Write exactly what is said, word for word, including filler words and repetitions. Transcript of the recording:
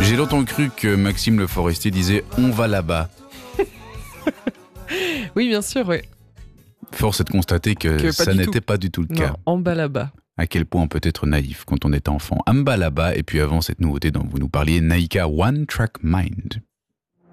J'ai longtemps cru que Maxime Le Forestier disait « on va là-bas ». Oui, bien sûr, oui. Force est de constater que, Que ça n'était pas du tout le cas. Non, en bas là-bas. À quel point on peut être naïf quand on est enfant. Amba là-bas, et puis avant cette nouveauté dont vous nous parliez, Naïka One Track Mind.